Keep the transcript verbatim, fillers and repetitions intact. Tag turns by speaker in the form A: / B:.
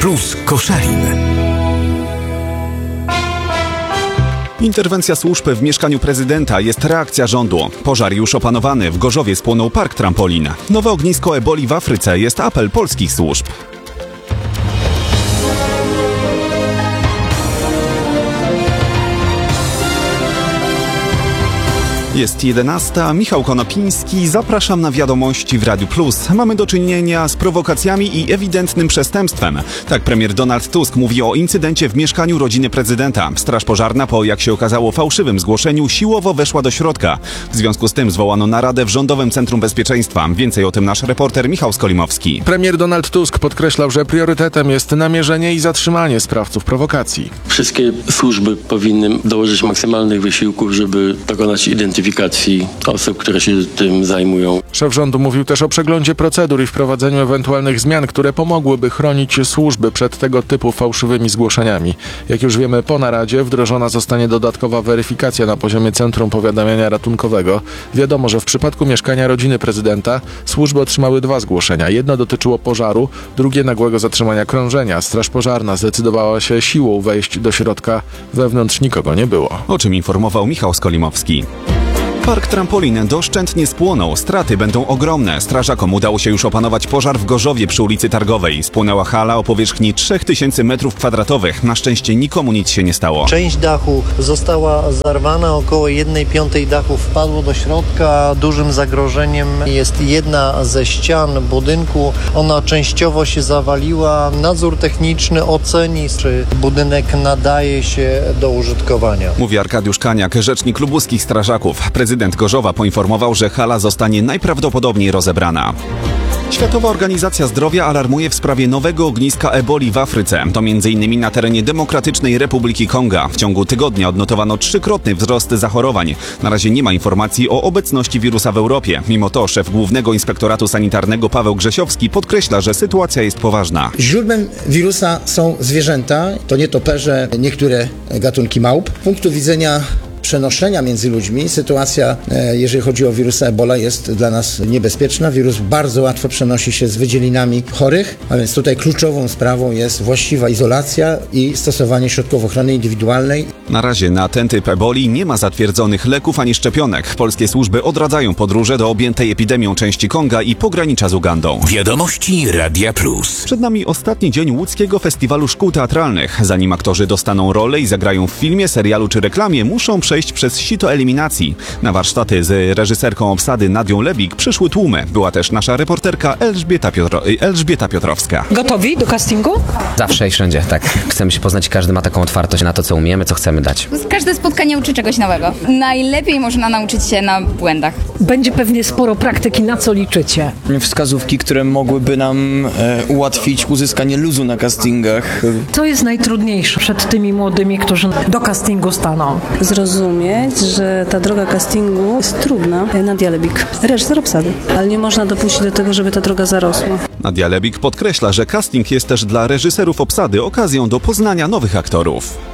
A: Plus Koszalin.
B: Interwencja służb w mieszkaniu prezydenta, jest reakcja rządu. Pożar już opanowany, w Gorzowie spłonął park trampolin. Nowe ognisko eboli w Afryce, jest apel polskich służb. Jest jedenasta, Michał Konopiński, zapraszam na wiadomości w Radiu Plus. Mamy do czynienia z prowokacjami i ewidentnym przestępstwem. Tak premier Donald Tusk mówi o incydencie w mieszkaniu rodziny prezydenta. Straż pożarna po, jak się okazało, fałszywym zgłoszeniu siłowo weszła do środka. W związku z tym zwołano naradę w Rządowym Centrum Bezpieczeństwa. Więcej o tym nasz reporter Michał Skolimowski.
C: Premier Donald Tusk podkreślał, że priorytetem jest namierzenie i zatrzymanie sprawców prowokacji.
D: Wszystkie służby powinny dołożyć maksymalnych wysiłków, żeby dokonać identyfikacji osób, które się tym zajmują.
C: Szef rządu mówił też o przeglądzie procedur i wprowadzeniu ewentualnych zmian, które pomogłyby chronić służby przed tego typu fałszywymi zgłoszeniami. Jak już wiemy, po naradzie wdrożona zostanie dodatkowa weryfikacja na poziomie Centrum Powiadamiania Ratunkowego. Wiadomo, że w przypadku mieszkania rodziny prezydenta służby otrzymały dwa zgłoszenia. Jedno dotyczyło pożaru, drugie nagłego zatrzymania krążenia. Straż pożarna zdecydowała się siłą wejść do środka. Wewnątrz nikogo nie było.
B: O czym informował Michał Skolimowski. Park trampolin doszczętnie spłonął. Straty będą ogromne. Strażakom udało się już opanować pożar w Gorzowie przy ulicy Targowej. Spłonęła hala o powierzchni trzy tysiące metrów kwadratowych. Na szczęście nikomu nic się nie stało.
E: Część dachu została zarwana, około jednej piątej dachu wpadło do środka. Dużym zagrożeniem jest jedna ze ścian budynku. Ona częściowo się zawaliła. Nadzór techniczny oceni, czy budynek nadaje się do użytkowania.
B: Mówi Arkadiusz Kaniak, rzecznik lubuskich strażaków. Prezydent Gorzowa poinformował, że hala zostanie najprawdopodobniej rozebrana. Światowa Organizacja Zdrowia alarmuje w sprawie nowego ogniska eboli w Afryce. To między innymi na terenie Demokratycznej Republiki Konga. W ciągu tygodnia odnotowano trzykrotny wzrost zachorowań. Na razie nie ma informacji o obecności wirusa w Europie. Mimo to szef Głównego Inspektoratu Sanitarnego Paweł Grzesiowski podkreśla, że sytuacja jest poważna.
F: Źródłem wirusa są zwierzęta, to nietoperze, niektóre gatunki małp. Z punktu widzenia przenoszenia między ludźmi, sytuacja, jeżeli chodzi o wirusa Ebola, jest dla nas niebezpieczna. Wirus bardzo łatwo przenosi się z wydzielinami chorych, a więc tutaj kluczową sprawą jest właściwa izolacja i stosowanie środków ochrony indywidualnej.
B: Na razie na ten typ eboli nie ma zatwierdzonych leków ani szczepionek. Polskie służby odradzają podróże do objętej epidemią części Konga i pogranicza z Ugandą.
A: Wiadomości Radia Plus.
B: Przed nami ostatni dzień łódzkiego festiwalu szkół teatralnych. Zanim aktorzy dostaną rolę i zagrają w filmie, serialu czy reklamie, muszą przejść przez sito eliminacji. Na warsztaty z reżyserką obsady Nadią Lebik przyszły tłumy. Była też nasza reporterka Elżbieta, Piotro- Elżbieta Piotrowska.
G: Gotowi do castingu?
H: Zawsze i wszędzie, tak. Chcemy się poznać, każdy ma taką otwartość na to, co umiemy, co chcemy dać.
I: Każde spotkanie uczy czegoś nowego. Najlepiej można nauczyć się na błędach.
G: Będzie pewnie sporo praktyki, na co liczycie?
J: Wskazówki, które mogłyby nam e, ułatwić uzyskanie luzu na castingach.
G: Co jest najtrudniejsze przed tymi młodymi, którzy do castingu staną?
K: Zrozumieć, że ta droga castingu jest trudna. Nadia Lebik, reżyser obsady, ale nie można dopuścić do tego, żeby ta droga zarosła.
B: Nadia Lebik podkreśla, że casting jest też dla reżyserów obsady okazją do poznania nowych aktorów.